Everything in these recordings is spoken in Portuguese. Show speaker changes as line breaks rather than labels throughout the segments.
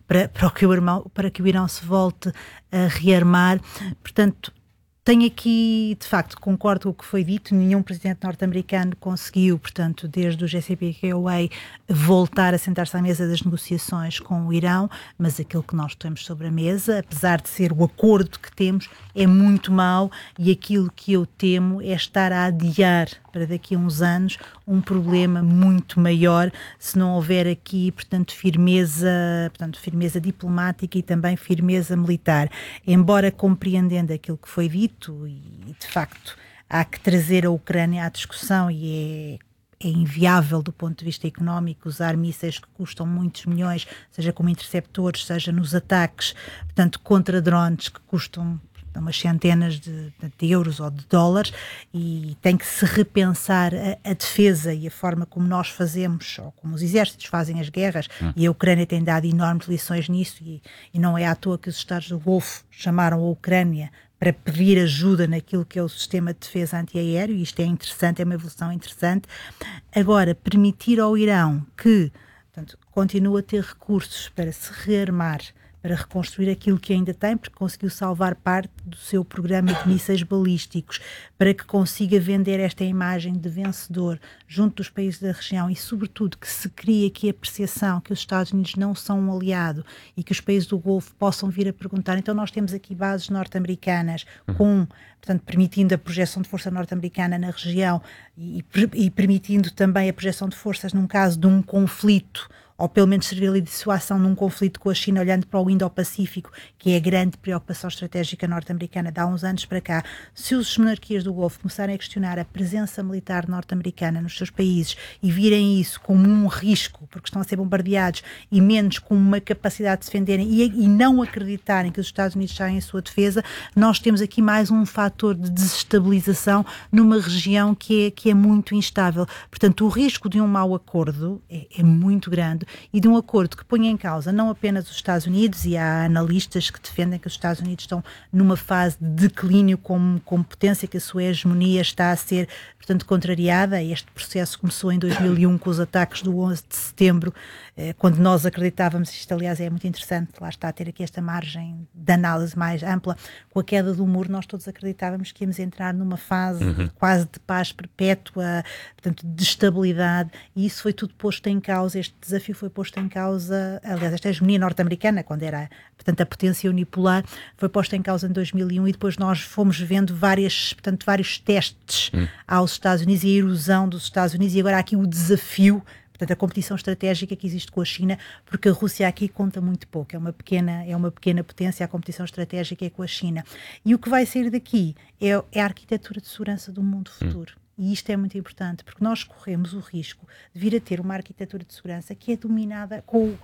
para que o Irão se volte a rearmar. Portanto, tenho aqui, de facto, concordo com o que foi dito, nenhum presidente norte-americano conseguiu, portanto, desde o JCPOA, voltar a sentar-se à mesa das negociações com o Irão, mas aquilo que nós temos sobre a mesa, apesar de ser o acordo que temos, é muito mau, e aquilo que eu temo é estar a adiar para daqui a uns anos um problema muito maior, se não houver aqui, portanto, firmeza diplomática e também firmeza militar. Embora compreendendo aquilo que foi dito, e de facto há que trazer a Ucrânia à discussão, e é inviável do ponto de vista económico usar mísseis que custam muitos milhões, seja como interceptores, seja nos ataques, portanto, contra drones que custam umas centenas de euros ou de dólares, e tem que se repensar a defesa e a forma como nós fazemos, ou como os exércitos fazem as guerras, e a Ucrânia tem dado enormes lições nisso, e não é à toa que os Estados do Golfo chamaram a Ucrânia para pedir ajuda naquilo que é o sistema de defesa antiaéreo, e isto é interessante, é uma evolução interessante. Agora, permitir ao Irão que, portanto, continue a ter recursos para se rearmar, para reconstruir aquilo que ainda tem, porque conseguiu salvar parte do seu programa de mísseis balísticos, para que consiga vender esta imagem de vencedor junto dos países da região, e sobretudo que se crie aqui a percepção que os Estados Unidos não são um aliado, e que os países do Golfo possam vir a perguntar. Então nós temos aqui bases norte-americanas portanto, permitindo a projeção de força norte-americana na região, e permitindo também a projeção de forças num caso de um conflito, ou pelo menos servir ali de dissuasão num conflito com a China, olhando para o Indo-Pacífico, que é a grande preocupação estratégica norte-americana de há uns anos para cá. Se os monarquias do Golfo começarem a questionar a presença militar norte-americana nos seus países e virem isso como um risco, porque estão a ser bombardeados, e menos como uma capacidade de se defenderem, e não acreditarem que os Estados Unidos saem em sua defesa, nós temos aqui mais um fator de desestabilização numa região que é muito instável. Portanto, o risco de um mau acordo é muito grande, e de um acordo que ponha em causa não apenas os Estados Unidos, e há analistas que defendem que os Estados Unidos estão numa fase de declínio como potência, que a sua hegemonia está a ser, portanto, contrariada. Este processo começou em 2001 com os ataques do 11 de setembro, quando nós acreditávamos, isto aliás é muito interessante, lá está a ter aqui esta margem de análise mais ampla, com a queda do muro nós todos acreditávamos que íamos entrar numa fase quase de paz perpétua, portanto, de estabilidade, e isso foi tudo posto em causa. Este desafio foi posto em causa, aliás, esta hegemonia norte-americana, quando era, portanto, a potência unipolar, foi posta em causa em 2001, e depois nós fomos vendo vários testes aos Estados Unidos, e a erosão dos Estados Unidos, e agora há aqui o desafio, portanto, a competição estratégica que existe com a China, porque a Rússia aqui conta muito pouco, é uma pequena potência, a competição estratégica é com a China. E o que vai sair daqui é a arquitetura de segurança do mundo futuro. E isto é muito importante, porque nós corremos o risco de vir a ter uma arquitetura de segurança que é dominada com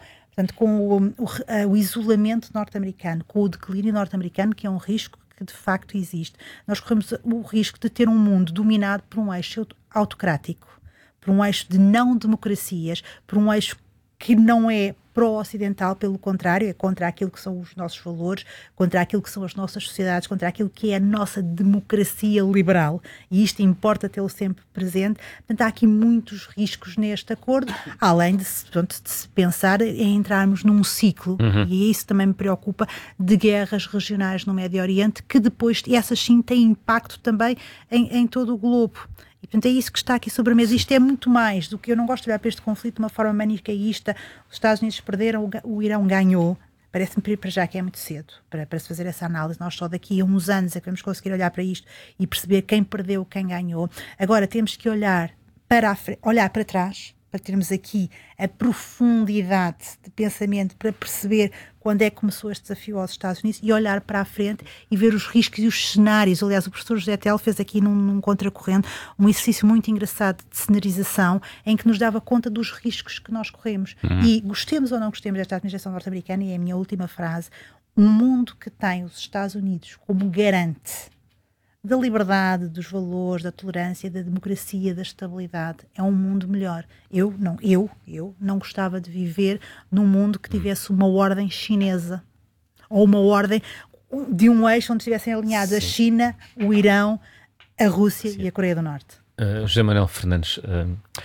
o isolamento norte-americano, com o declínio norte-americano, que é um risco que de facto existe. Nós corremos o risco de ter um mundo dominado por um eixo autocrático, por um eixo de não democracias, por um eixo que não é pró-ocidental, pelo contrário, é contra aquilo que são os nossos valores, contra aquilo que são as nossas sociedades, contra aquilo que é a nossa democracia liberal, e isto importa tê-lo sempre presente. Portanto, há aqui muitos riscos neste acordo, além de se pensar em entrarmos num ciclo, e isso também me preocupa, de guerras regionais no Médio Oriente, que depois, e essas sim têm impacto também em todo o globo. E, portanto, é isso que está aqui sobre a mesa. Isto é muito mais do que, eu não gosto de olhar para este conflito de uma forma maniqueísta. Os Estados Unidos perderam, o Irão ganhou. Parece-me para já que é muito cedo para se fazer essa análise. Nós só daqui a uns anos é que vamos conseguir olhar para isto e perceber quem perdeu, quem ganhou. Agora temos que olhar para trás, para termos aqui a profundidade de pensamento, para perceber quando é que começou este desafio aos Estados Unidos, e olhar para a frente e ver os riscos e os cenários. Aliás, o professor José Tel fez aqui num contracorrente um exercício muito engraçado de cenarização, em que nos dava conta dos riscos que nós corremos. E gostemos ou não gostemos desta administração norte-americana, e é a minha última frase, um mundo que tem os Estados Unidos como garante da liberdade, dos valores, da tolerância, da democracia, da estabilidade, é um mundo melhor. Eu não gostava de viver num mundo que tivesse uma ordem chinesa, ou uma ordem de um eixo onde estivessem alinhados a China, o Irão, a Rússia e a Coreia do Norte.
José Manuel Fernandes,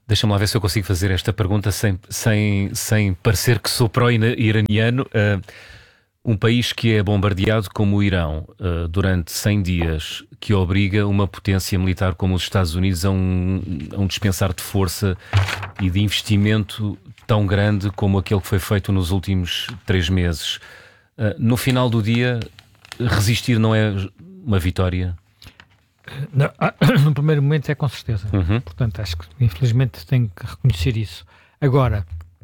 Deixa-me lá ver se eu consigo fazer esta pergunta sem parecer que sou pró-iraniano. Um país que é bombardeado como o Irão durante 100 dias, que obriga uma potência militar como os Estados Unidos a um dispensar de força e de investimento tão grande como aquele que foi feito nos últimos 3 meses. No final do dia, resistir não é uma vitória?
Não, no primeiro momento é com certeza. Portanto, acho que infelizmente tenho que reconhecer isso. Agora,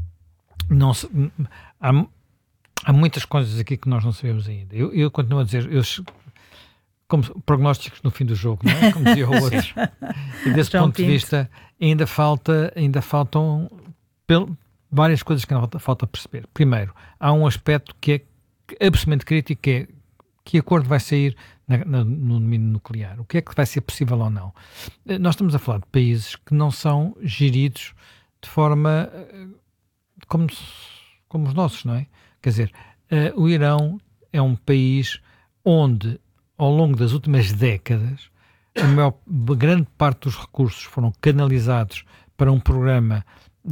há muitas coisas aqui que nós não sabemos ainda. Eu continuo a dizer, como prognósticos no fim do jogo, não é? Como dizia o outro. E desse ponto de vista, ainda faltam várias coisas que ainda falta perceber. Primeiro, há um aspecto que é absolutamente crítico, que é que acordo vai sair no domínio nuclear. O que é que vai ser possível ou não? Nós estamos a falar de países que não são geridos de forma como os nossos, não é? Quer dizer, o Irão é um país onde, ao longo das últimas décadas, grande parte dos recursos foram canalizados para um programa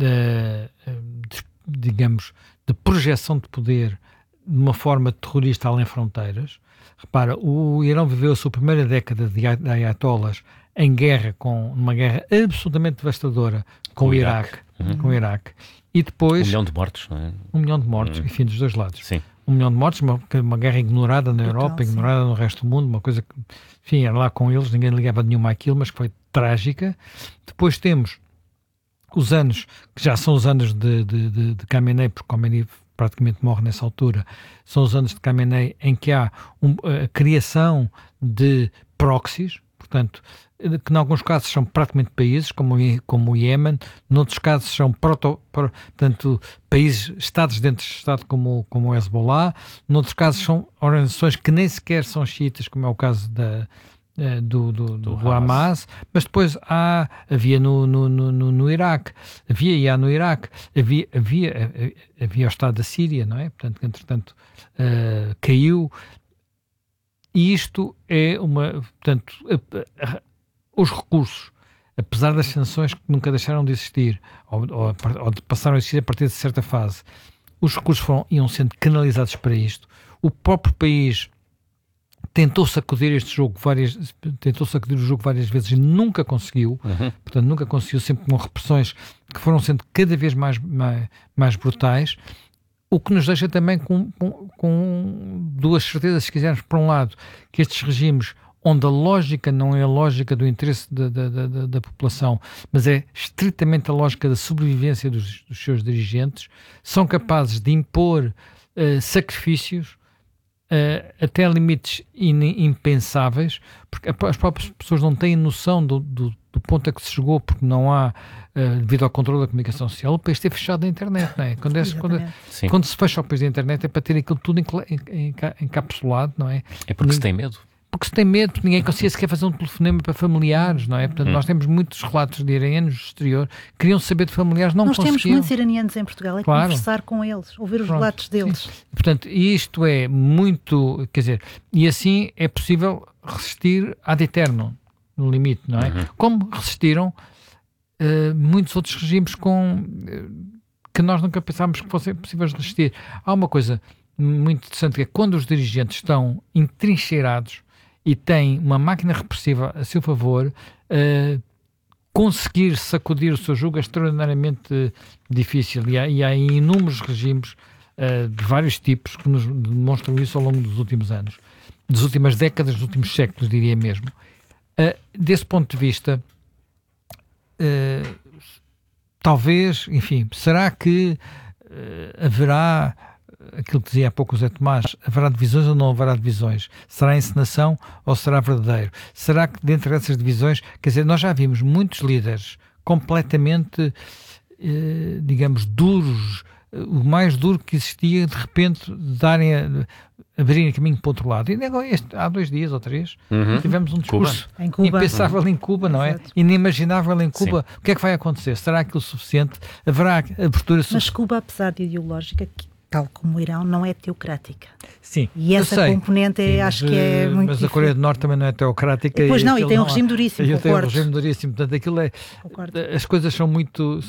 digamos, de projeção de poder de uma forma terrorista além fronteiras. Repara, o Irão viveu a sua primeira década de ayatollahs em guerra, numa guerra absolutamente devastadora com o Iraque. Com o Iraque. E depois...
1 milhão de mortos, não é?
1 milhão de mortos, enfim, dos dois lados.
Sim.
1 milhão de mortos, uma guerra ignorada na Europa, ignorada no resto do mundo, uma coisa que, enfim, era lá com eles, ninguém ligava nenhuma àquilo, mas que foi trágica. Depois temos os anos, que já são os anos de Khamenei, porque Khamenei praticamente morre nessa altura, são os anos de Khamenei em que há a criação de proxies, portanto, que em alguns casos são praticamente países, como o Iémen, noutros casos são portanto, países, estados dentro de Estado, como o Hezbollah, noutros casos são organizações que nem sequer são xiitas, como é o caso do Hamas, mas depois havia no Iraque, havia no Iraque, havia o Estado da Síria, não é? Portanto, que entretanto caiu, e isto é portanto, os recursos, apesar das sanções que nunca deixaram de existir, ou passaram a existir a partir de certa fase, os recursos iam sendo canalizados para isto. O próprio país tentou sacudir o jogo várias vezes e nunca conseguiu, portanto nunca conseguiu, sempre com repressões que foram sendo cada vez mais brutais, o que nos deixa também com duas certezas, se quisermos. Por um lado, que estes regimes, onde a lógica não é a lógica do interesse da população, mas é estritamente a lógica da sobrevivência dos seus dirigentes, são capazes de impor sacrifícios até limites impensáveis, porque as próprias pessoas não têm noção do ponto a que se chegou, porque não há, devido ao controle da comunicação social, o país esteve fechado da internet, não é? Quando se fecha o país da internet é para ter aquilo tudo encapsulado, não é?
É porque se tem medo.
Porque se tem medo, porque ninguém conseguia sequer fazer um telefonema para familiares, não é? Portanto, nós temos muitos relatos de iranianos do exterior que queriam saber de familiares, não conseguiam.
Nós temos muitos iranianos em Portugal, é claro. Conversar com eles, ouvir os relatos deles.
Sim. Portanto, isto é muito, quer dizer, e assim é possível resistir ad eterno, no limite, não é? Como resistiram muitos outros regimes que nós nunca pensávamos que fossem possíveis de resistir. Há uma coisa muito interessante, que é quando os dirigentes estão entrincheirados e têm uma máquina repressiva a seu favor, conseguir sacudir o seu jugo é extraordinariamente difícil, e há inúmeros regimes de vários tipos que nos demonstram isso ao longo dos últimos anos, das últimas décadas, dos últimos séculos, diria mesmo. Desse ponto de vista, talvez, enfim, será que haverá aquilo que dizia há pouco o Zé Tomás, haverá divisões ou não haverá divisões? Será encenação ou será verdadeiro? Será que dentro dessas divisões, quer dizer, nós já vimos muitos líderes completamente, digamos, duros, o mais duro que existia, de repente abrirem caminho para o outro lado. E há 2 dias ou 3 tivemos um discurso impensável em Cuba, não é? Exato. Inimaginável em Cuba. Sim. O que é que vai acontecer? Será aquilo suficiente? Haverá abertura suficiente?
Mas Cuba, apesar de ideológica, tal como o Irão, não é teocrática.
Sim,
e essa componente acho que é muito
Mas a Coreia do Norte também não é teocrática.
Pois não, e tem um regime duríssimo.
E tem um regime duríssimo. Portanto, aquilo é...
Concordo.
As coisas são muito...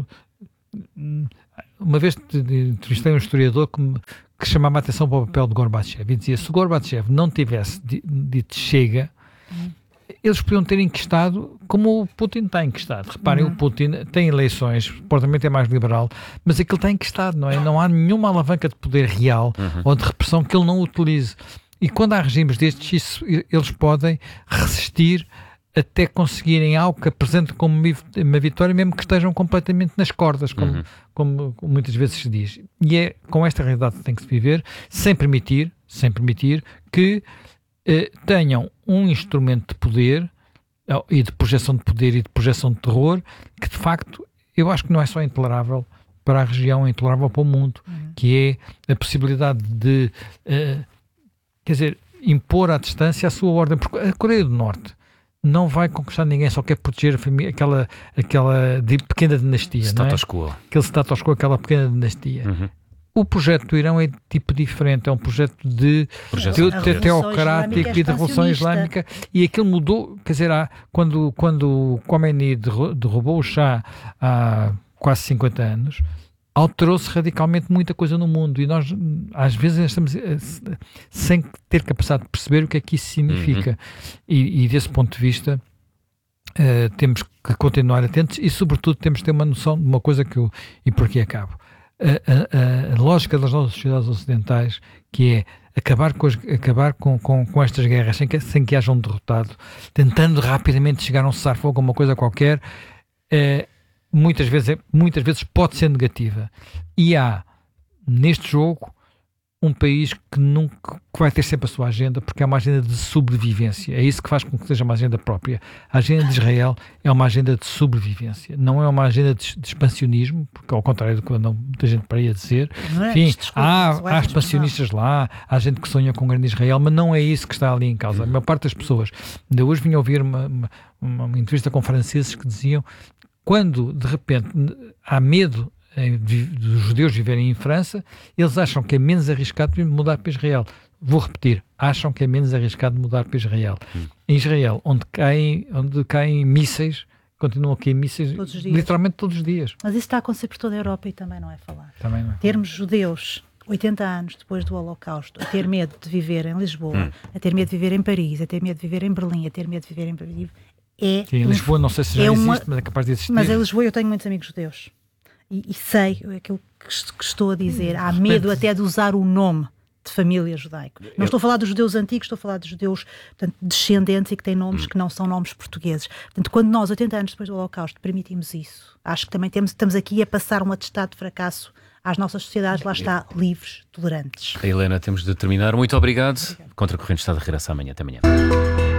Uma vez entrevistei um historiador que chamava a atenção para o papel de Gorbachev e dizia, se o Gorbachev não tivesse dito chega, eles podiam ter enquistado como o Putin está enquistado. Reparem, o Putin tem eleições, supostamente é mais liberal, mas aquilo está enquistado, não é? Não há nenhuma alavanca de poder real ou de repressão que ele não utilize. E quando há regimes destes, eles podem resistir até conseguirem algo que apresente como uma vitória, mesmo que estejam completamente nas cordas, como muitas vezes se diz. E é com esta realidade que tem que se viver, sem permitir que tenham um instrumento de poder e de projeção de poder e de projeção de terror que, de facto, eu acho que não é só intolerável para a região, é intolerável para o mundo, que é a possibilidade de, quer dizer, impor à distância a sua ordem. Porque a Coreia do Norte não vai conquistar ninguém, só quer proteger a família, aquela pequena dinastia.
Status quo.
Aquele status quo, aquela pequena dinastia. O projeto do Irão é de tipo diferente, é um projeto teocrático e de Revolução Islâmica, e aquilo mudou, quer dizer, quando o Khomeini derrubou o Shah há quase 50 anos, alterou-se radicalmente muita coisa no mundo, e nós às vezes estamos sem ter capacidade de perceber o que é que isso significa, e desse ponto de vista temos que continuar atentos e sobretudo temos que ter uma noção de uma coisa e por aqui acabo. A lógica das nossas sociedades ocidentais, que é acabar com estas guerras sem que haja um derrotado, tentando rapidamente chegar a um cessar-fogo, a uma coisa qualquer, muitas vezes pode ser negativa. E há neste jogo um país que vai ter sempre a sua agenda, porque é uma agenda de sobrevivência. É isso que faz com que seja uma agenda própria. A agenda de Israel é uma agenda de sobrevivência. Não é uma agenda de expansionismo, porque ao contrário do que muita gente para aí a dizer. Enfim, há expansionistas lá, há gente que sonha com um grande Israel, mas não é isso que está ali em causa. A maior parte das pessoas... Ainda hoje vim ouvir uma entrevista com franceses que diziam, quando de repente há medo dos judeus viverem em França, eles acham que é menos arriscado mudar para Israel. Vou repetir, acham que é menos arriscado mudar para Israel. Em Israel, onde caem mísseis, continuam a cair mísseis literalmente todos os dias.
Mas isso está a acontecer por toda a Europa e também não é falar.
Também não é.
Termos judeus 80 anos depois do Holocausto a ter medo de viver em Lisboa, a ter medo de viver em Paris, a ter medo de viver em Berlim, a ter medo de viver em Paris,
Sim, em Lisboa não sei se já existe, mas é capaz de existir.
Mas em Lisboa eu tenho muitos amigos judeus. E sei aquilo que estou a dizer. Há medo até de usar o nome de família judaico. Não estou a falar dos judeus antigos, estou a falar dos judeus, portanto, descendentes e que têm nomes que não são nomes portugueses. Portanto, quando nós, 80 anos depois do Holocausto, permitimos isso, acho que também estamos aqui a passar um atestado de fracasso às nossas sociedades, lá está, livres, tolerantes.
Helena, temos de terminar. Muito obrigado. Contra a Corrente está de regresso amanhã. Até amanhã.